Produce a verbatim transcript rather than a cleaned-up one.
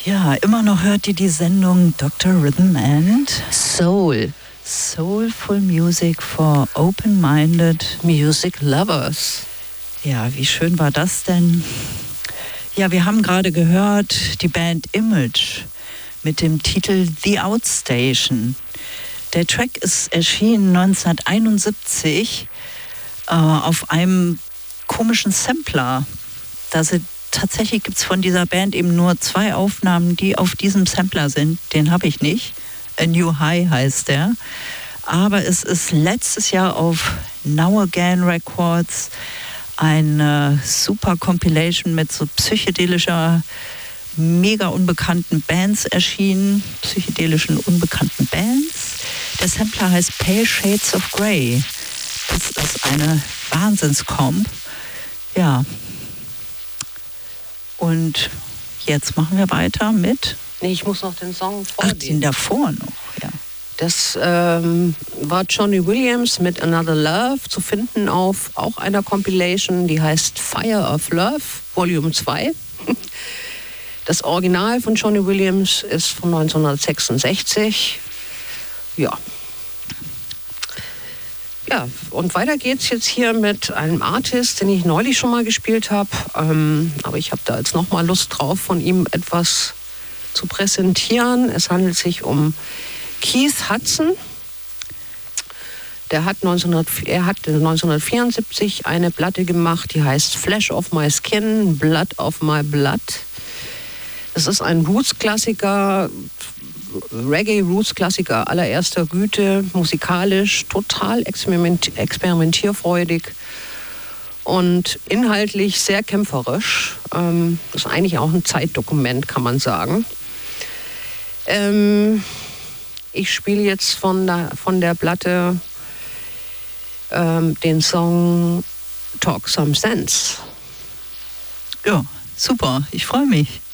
Ja, immer noch hört ihr die Sendung Doktor Rhythm and Soul. Soulful Music for Open-Minded Music Lovers. Ja, wie schön war das denn? Ja, wir haben gerade gehört, die Band Image mit dem Titel The Outstation. Der Track ist erschienen neunzehnhunderteinundsiebzig äh, auf einem komischen Sampler. Da sind, tatsächlich gibt es von dieser Band eben nur zwei Aufnahmen, die auf diesem Sampler sind. Den habe ich nicht. A New High heißt der. Aber es ist letztes Jahr auf Now Again Records eine super Compilation mit so psychedelischer, mega unbekannten Bands erschienen. Psychedelischen unbekannten Bands. Der Sampler heißt Pale Shades of Grey. Das ist eine Wahnsinnscomp. Ja. Und jetzt machen wir weiter mit... Nee, ich muss noch den Song vorlesen. Ach, den davor noch, ja. Das ähm, war Johnny Williams mit Another Love, zu finden auf auch einer Compilation, die heißt Fire of Love, Volume zwei. Das Original von Johnny Williams ist von neunzehnhundertsechsundsechzig. Ja. Ja, und weiter geht's jetzt hier mit einem Artist, den ich neulich schon mal gespielt habe. Ähm, aber ich habe da jetzt nochmal Lust drauf, von ihm etwas zu präsentieren. Es handelt sich um Keith Hudson. Der hat neunzehnhundert, er hat neunzehnhundertvierundsiebzig eine Platte gemacht, die heißt Flesh of My Skin, Blood of My Blood. Das ist ein Roots-Klassiker, Reggae-Roots-Klassiker allererster Güte, musikalisch total experiment- experimentierfreudig und inhaltlich sehr kämpferisch. Ähm, das ist eigentlich auch ein Zeitdokument, kann man sagen. Ähm, ich spiele jetzt von der, von der Platte ähm, den Song Talk Some Sense. Ja, super, ich freue mich.